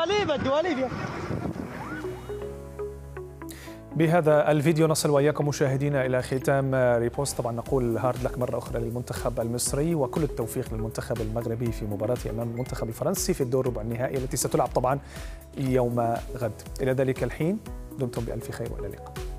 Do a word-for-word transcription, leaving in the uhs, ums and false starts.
الدواليب الدواليب. بهذا الفيديو نصل وإياكم مشاهدينا إلى ختام ريبوست. طبعا نقول هارد لك مرة أخرى للمنتخب المصري وكل التوفيق للمنتخب المغربي في مباراته أمام المنتخب الفرنسي في الدور ربع النهائي التي ستلعب طبعا يوم غد. إلى ذلك الحين دمتم بألف خير وإلى اللقاء.